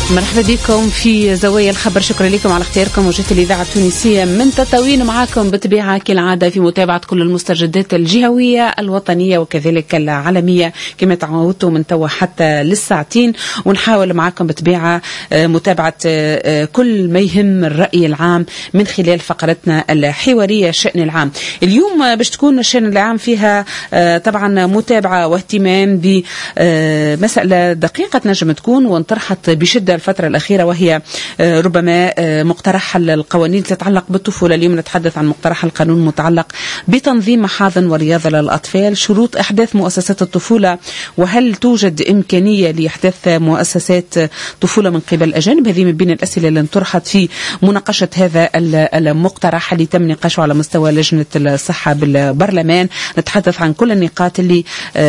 مرحبا بكم في زوايا الخبر. شكرا لكم على اختياركم وجهة الإذاعة التونسية من تطاوين معكم بطبيعة كالعادة في متابعة كل المستجدات الجهوية الوطنية وكذلك العالمية كما تعودتم من توا حتى للساعتين، ونحاول معكم بطبيعة متابعة كل ما يهم الرأي العام من خلال فقرتنا الحوارية الشأن العام. اليوم باش تكون الشأن العام فيها طبعا متابعة واهتمام بمسألة دقيقة نجم تكون وانطرحت بشدة الفترة الأخيرة، وهي ربما مقترح القوانين تتعلق بالطفولة. اليوم نتحدث عن مقترح القانون المتعلق بتنظيم محاضن ورياضة للأطفال، شروط إحداث مؤسسات الطفولة، وهل توجد إمكانية لإحداث مؤسسات طفولة من قبل الأجانب. هذه من بين الأسئلة اللي انطرحت في مناقشة هذا المقترح اللي تم نقاشه على مستوى لجنة الصحة بالبرلمان. نتحدث عن كل النقاط اللي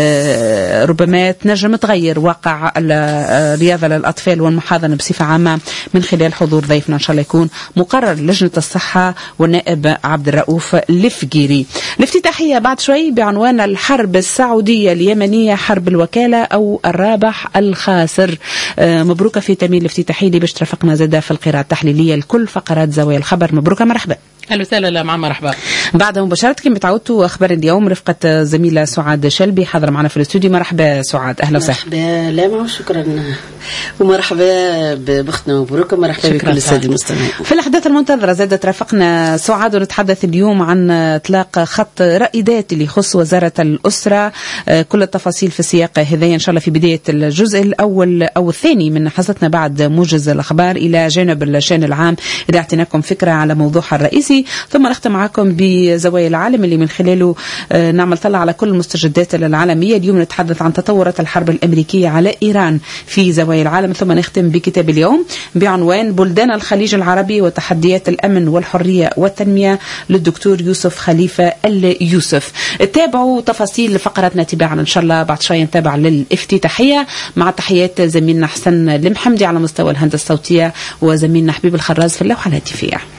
ربما تنجم تغير واقع الرياضة للأطفال والمحاضنة بصفة عامة من خلال حضور ضيفنا إن شاء الله يكون مقرر لجنة الصحة والنائب عبد الرؤوف الفقيري. الافتتاحية بعد شوي بعنوان الحرب السعودية اليمنية، حرب الوكالة أو الرابح الخاسر. مبروك في تميل الافتتاحي اللي باش ترافقنا زادة في القراءة التحليلية لكل فقرات زوايا الخبر. مبروك، مرحبا. أهلا وسهلا مع مرحبا. بعد مباشرة كما تعودتوا أخبار اليوم رفقة زميلة سعاد شلبي حاضر معنا في الاستوديو. مرحبا سعاد، أهلا وسهلا. مرحبا لاما وشكرا، ومرحبا بأختنا مبروك، مرحبا بكل السادة المستمعين. في الأحداث المنتظرة زادت رافقنا سعاد ونتحدث اليوم عن إطلاق خط رائدات اللي يخص وزارة الأسرة. كل التفاصيل في السياق هذا إن شاء الله في بداية الجزء الأول أو الثاني من حصتنا بعد موجز الأخبار، إلى جانب الشأن العام إذا أعطيناكم فكرة على موضوعها الرئيسي، ثم نختم معكم بزوايا العالم اللي من خلاله نعمل طلع على كل المستجدات العالمية. اليوم نتحدث عن تطورات الحرب الأمريكية على إيران في زوايا العالم، ثم نختم بكتاب اليوم بعنوان بلدان الخليج العربي وتحديات الأمن والحرية والتنمية للدكتور يوسف خليفة اليوسف. تابعوا تفاصيل فقرتنا تباعا إن شاء الله بعد شوي. نتابع للافتتاحية مع تحيات زميلنا حسن المحمدي على مستوى الهندسة الصوتية وزميلنا حبيب الخراز في اللوحة الهاتفية.